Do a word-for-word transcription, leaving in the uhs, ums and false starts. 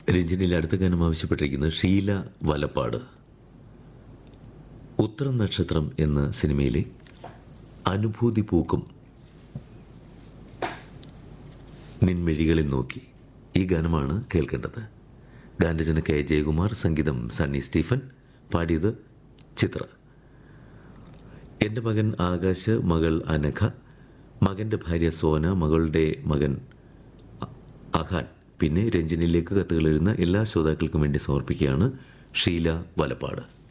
രഞ്ജിനിയിൽ അടുത്ത ഗാനം ആവശ്യപ്പെട്ടിരിക്കുന്നത് ഷീല വലപ്പാട്. ഉത്തരം നക്ഷത്രം എന്ന സിനിമയിലെ അനുഭൂതി പൂക്കും നിൻമിഴികളിൽ നോക്കി ഈ ഗാനമാണ് കേൾക്കേണ്ടത്. ഗാനരചന കെ ജയകുമാർ, സംഗീതം സണ്ണി സ്റ്റീഫൻ, പാടിയത് ചിത്ര. എൻ്റെ മകൻ ആകാശ്, മകൾ അനഘ, മകൻ്റെ ഭാര്യ സോന, മകളുടെ മകൻ അഹാൻ, പിന്നെ രഞ്ജനിയിലേക്ക് കത്തുകൾ എഴുതുന്ന എല്ലാ ശ്രോതാക്കൾക്കും വേണ്ടി സമർപ്പിക്കുകയാണ് ഷീല വലപ്പാട്.